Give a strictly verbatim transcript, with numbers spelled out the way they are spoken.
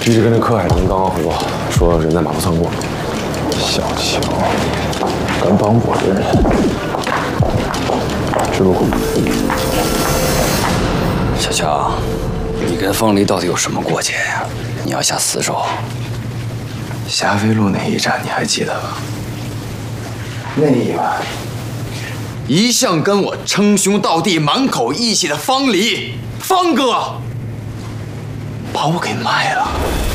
局里跟那柯海东刚刚汇报，说人在马路上过。 小乔，敢帮我的人，知路。 小乔，你跟凤梨到底有什么过节呀？你要下死手？ 霞飞路那一战你还记得吧？那一晚， 一向跟我称兄道弟、满口义气的方离，方哥， 把我给卖了。